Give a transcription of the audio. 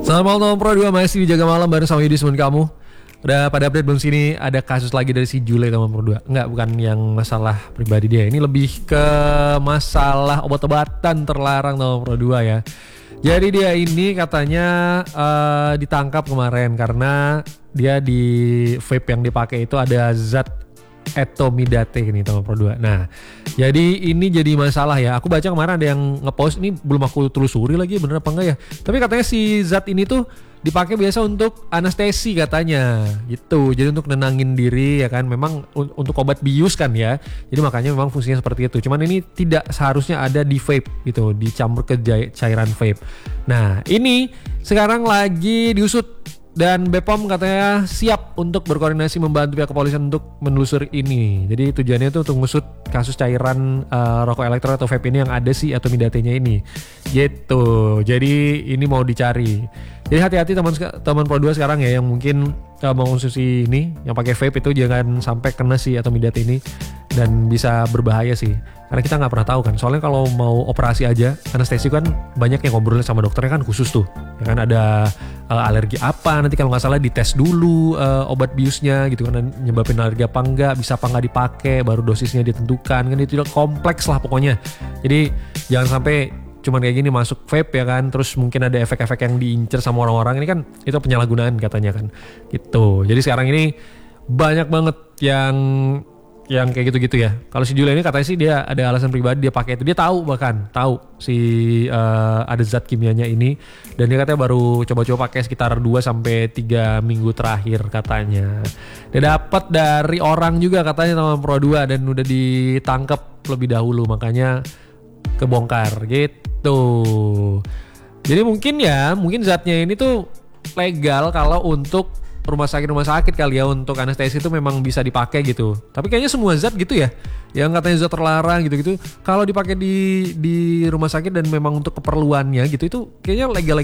Selamat malam teman Pro 2, masih dijaga malam bareng sama Yudi teman kamu. Udah pada update belum sini? Ada kasus lagi dari si Jule teman Pro 2. Enggak, bukan yang masalah pribadi dia. Ini lebih ke masalah obat-obatan terlarang teman Pro 2 ya. Jadi dia ini katanya ditangkap kemarin karena dia di vape yang dipakai itu ada zat etomidate ini teman Pro 2. Nah, jadi ini jadi masalah ya. Aku baca kemarin ada yang ngepost, ini belum aku telusuri lagi bener apa enggak ya. Tapi katanya si zat ini tuh dipakai biasa untuk anestesi katanya gitu. Jadi untuk nenangin diri ya kan. Memang untuk obat bius kan ya. Jadi makanya memang fungsinya seperti itu. Cuman ini tidak seharusnya ada di vape gitu, dicampur ke cairan vape. Nah, ini sekarang lagi diusut dan BPOM katanya siap untuk berkoordinasi membantu pihak kepolisian untuk menelusuri ini. Jadi tujuannya itu untuk mengusut kasus cairan rokok elektro atau vape ini yang ada si etomidate-nya ini. Gitu. Jadi ini mau dicari. Jadi hati-hati teman Pro 2 sekarang ya yang mungkin mau konsumsi ini yang pakai vape itu jangan sampai kena si etomidate ini dan bisa berbahaya sih. Karena kita nggak pernah tahu kan. Soalnya kalau mau operasi aja anestesi kan banyak yang ngobrolin sama dokternya kan khusus tuh. Ya kan ada alergi apa nanti kalau nggak salah dites dulu obat biusnya gitu kan, nyebabin alergi apa enggak, bisa apa nggak dipakai, baru dosisnya ditentukan kan, itu kompleks lah pokoknya. Jadi jangan sampai cuman kayak gini masuk vape ya kan, terus mungkin ada efek-efek yang diincer sama orang-orang, ini kan itu penyalahgunaan katanya kan gitu. Jadi sekarang ini banyak banget yang kayak gitu-gitu ya. Kalau si Julia ini katanya sih dia ada alasan pribadi dia pakai itu. Dia tahu si ada zat kimianya ini, dan dia katanya baru coba-coba pakai sekitar 2 sampai 3 minggu terakhir katanya. Dia dapat dari orang juga katanya sama Pro 2 dan udah ditangkap lebih dahulu, makanya kebongkar gitu. Jadi mungkin zatnya ini tuh legal kalau untuk rumah sakit kali ya, untuk anestesi itu memang bisa dipakai gitu. Tapi kayaknya semua zat gitu ya, yang katanya zat terlarang gitu-gitu, kalau dipakai di rumah sakit dan memang untuk keperluannya gitu, itu kayaknya legal